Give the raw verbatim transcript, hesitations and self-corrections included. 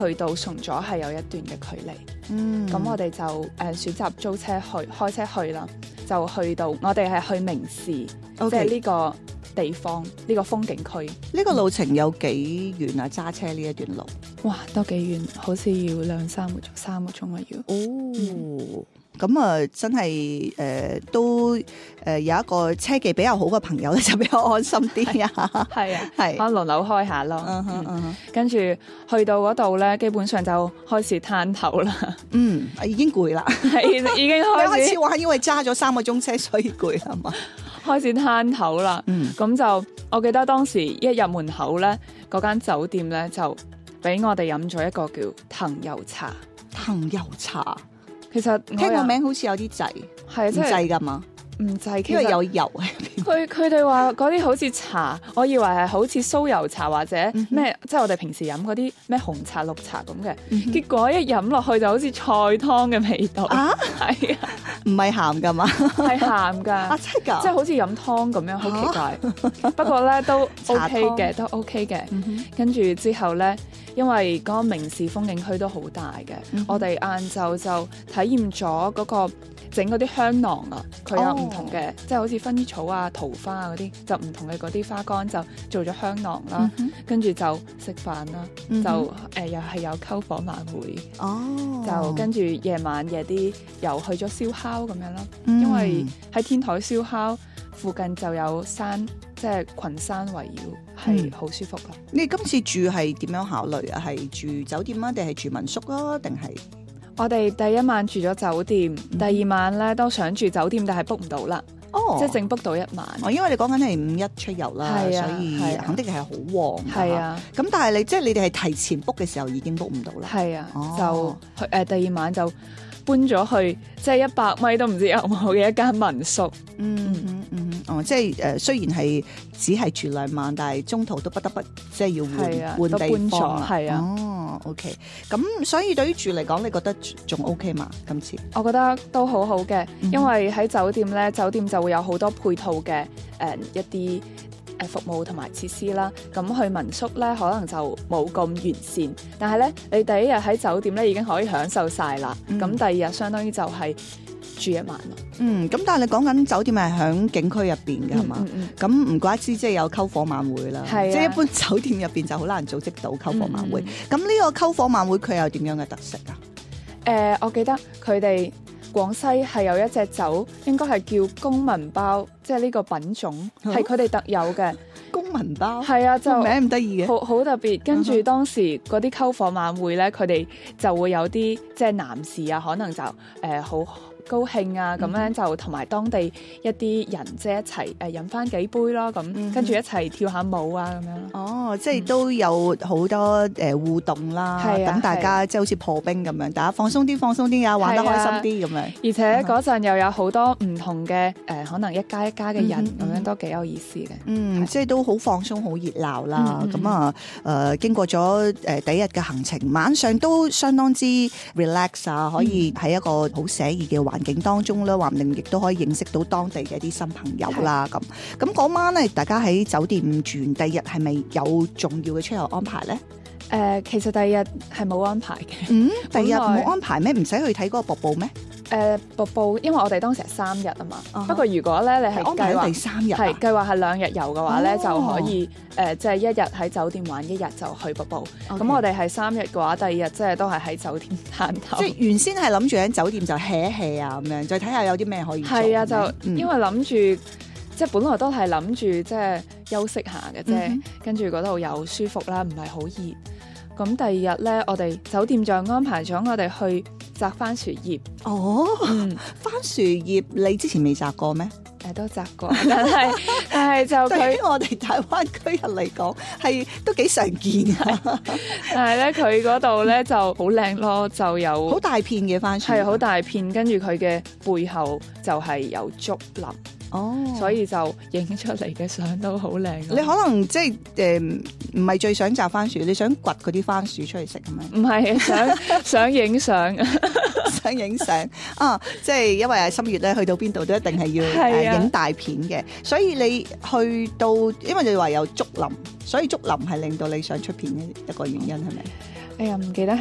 去到崇左係有一段嘅距離。 嗯， 咁我哋就誒、呃、選擇租車去開車去啦，就去到我哋係去明士， Okay. 即係呢個地方呢、呢個風景區。 呢個路程有幾遠啊？揸車呢一段路， 哇，都幾遠，好似要兩三個鐘，三個鐘啊要。 哦，咁啊、嗯，真係誒、呃、都誒、呃、有一個車技比較好嘅朋友咧，就比較安心啲啊。 係啊， 係可能輪流開下咯。 嗯哼嗯哼跟住去到嗰度咧，基本上就開始攤頭啦。 嗯，已經攰啦， 係已經你開始開始玩，因為揸咗三個鐘車，所以攰係嘛？ 開始攤頭啦。 嗯， 咁就我記得當時一入門口咧，嗰間酒店咧就俾我哋飲咗一個叫藤油茶。 藤油茶， 其實聽個名好似有啲滯，唔係即係滯㗎嘛？ 唔滯，其因為實有油喺入邊。 佢佢哋話嗰啲好似茶，我以為係好似酥油茶或者咩，即係我哋平時飲嗰啲咩紅茶綠茶咁嘅。結果一飲落去就好似菜湯嘅味道。 啊， 係啊， 唔係鹹㗎嘛？ 係鹹㗎。 啊，真係㗎！ 即係好似飲湯咁樣，好奇怪。不過咧都 OK 嘅，都 OK 嘅。跟住之後咧，因為嗰個明士風景區都好大嘅，我哋晏晝就體驗咗嗰個整嗰啲香囊啊，佢有唔同嘅，即係好似薰衣草啊、桃花啊嗰啲，就唔同嘅嗰啲花乾就做咗香囊啦。跟住就食飯啦，就誒又係有篝火晚會。 哦， 就跟住夜晚夜啲又去咗燒烤咁樣咯。因為喺天台燒烤附近就有山，即係群山圍繞，係好舒服咯。 你今次住係點樣考慮啊？係住酒店啊，定係住民宿啊？定係？ 我哋第一晚住咗酒店，嗯、第二晚咧都想住酒店，但係 book 唔到啦。哦，即係淨 book 到一晚。 哦，因為你講緊係五一出遊啦，啊、所以肯定係好旺。 係啊， 咁但係你即係你哋係提前 book 嘅時候已經 book 唔到啦。 係啊， 哦、 就去誒、呃、第二晚就搬咗去即係一百米都唔知有冇嘅一間民宿。 嗯嗯嗯，哦，即係誒、呃，雖然係只係住兩晚，但係中途都不得不即係要換、啊、換地方。 係啊。 哦 OK，咁所以對於住嚟講，你覺得仲 OK 嘛？今次我覺得都好好嘅，嗯、因為喺酒店咧，酒店就會有好多配套嘅誒、呃、一啲誒服務同埋設施啦。咁去民宿咧，可能就冇咁完善，但係咧，你第一日喺酒店咧已經可以享受晒啦。咁、嗯、第二日相當於就係住一晚咯。嗯， 咁但係你講緊酒店係響景區入邊嘅係嘛？咁唔、嗯嗯、怪之即係有篝火晚會啦。係、啊，即係一般酒店入邊就好難組織到篝火晚會。咁呢、嗯、個篝火晚會佢有點樣嘅特色啊？ 誒、呃，我記得佢哋廣西係有一隻酒，應該係叫公文包，即係呢個品種係佢哋特有嘅。 公文包係啊，就名唔得意嘅， 好好特別。跟住當時嗰啲篝火晚會咧，佢哋就會有啲即係男士啊，可能就誒好。呃高興啊，咁樣就同埋當地一啲人即係一齊誒飲翻幾杯咯，咁、嗯、跟住一齊跳下舞啊咁樣。哦， 即係都有好多誒互動啦，等、嗯、大家即係好似破冰咁樣，大家放鬆啲放鬆啲啊，玩得開心啲咁樣。而且嗰陣又有好多唔同嘅誒、呃，可能一家一家嘅人咁、嗯嗯、樣都幾有意思嘅。 嗯，即係都好放鬆，好熱鬧啦。咁啊誒，經過咗誒第一日嘅行程，晚上都相當之 relax 啊，可以喺一個好寫意嘅環境當中咧，話唔定亦都可以認識到當地嘅一啲新朋友啦。咁咁嗰晚咧，大家喺酒店住完，第二日係咪有重要嘅出遊安排咧？ 誒、呃，其實第二日係冇安排嘅。 嗯，第二日冇安排咩？唔使去睇嗰個瀑布咩？ 誒、呃，瀑布，因為我哋當時係三日啊嘛。Uh huh. 不過如果咧你係計劃第三日、啊， 係計劃係兩日遊嘅話咧，oh. 就可以誒，即、呃、係、就是、一日喺酒店玩，一日就去瀑布。咁 Okay. 我哋係三日嘅話，第二日即係都係喺酒店攤頭。即係原先係諗住喺酒店就 hea 一 hea 啊，咁樣再睇下有啲咩可以做。 係啊，就、嗯、因為諗住。即係本來都係諗住即係休息下嘅啫，嗯、哼跟住嗰度又舒服啦，唔係好熱。咁第二日咧，我哋酒店就安排咗我哋去摘番薯葉。哦，嗯、 番薯葉你之前未摘過咩？ 誒，都摘過，但係但係就對於我哋大灣區人嚟講，係都幾常見嘅。 但係咧，佢嗰度咧就好靚咯，就有好大片嘅番薯， 係好大片，跟住佢嘅背後就係有竹林。哦，所以就影出嚟嘅相都好靚。 你可能即係誒，唔係最想摘番薯，你想掘嗰啲番薯出嚟食咁樣？ 唔係，想想影相， 想影相啊！即係因為係深月咧，去到邊度都一定係要影大片嘅。所以你去到，因為你話有竹林，所以竹林係令到你想出片嘅一個原因係咪？ 哎呀，唔記得。